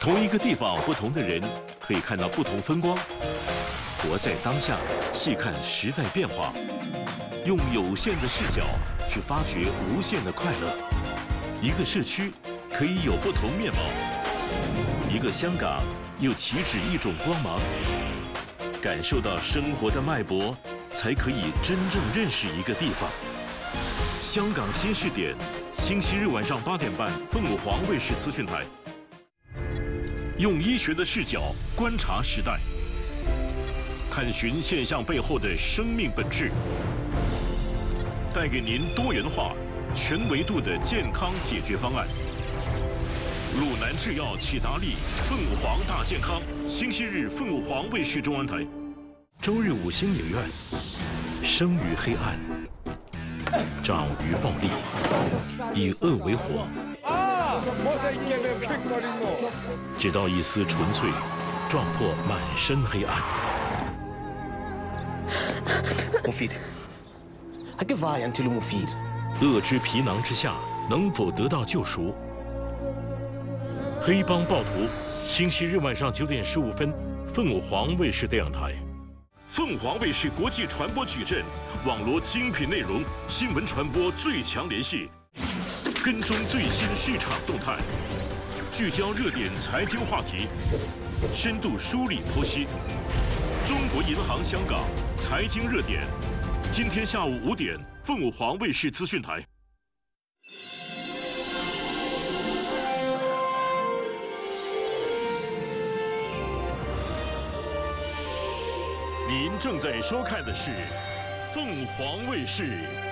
同一个地方，不同的人可以看到不同风光。活在当下，细看时代变化，用有限的视角去发掘无限的快乐。一个社区可以有不同面貌，一个香港又岂止一种光芒。感受到生活的脉搏，才可以真正认识一个地方。香港新视点，星期日晚上8点半，凤凰卫视资讯台。用医学的视角观察时代，探寻现象背后的生命本质，带给您多元化、全维度的健康解决方案。鲁南制药启达利凤凰大健康，星期日凤凰卫视中文台。周日5星影院，生于黑暗，长于暴力，以恶为火，直到一丝纯粹，撞破满身黑暗。 مفيد هكفاية أنت له مفيد 恶之皮囊之下，能否得到救赎？黑帮暴徒，星期日晚上9点15分，凤凰卫视电影台。凤凰卫视国际传播矩阵，网罗精品内容，新闻传播最强联系，跟踪最新市场动态，聚焦热点财经话题，深度梳理剖析。中国银行香港财经热点，今天下午5点，凤凰卫视资讯台。您正在收看的是凤凰卫视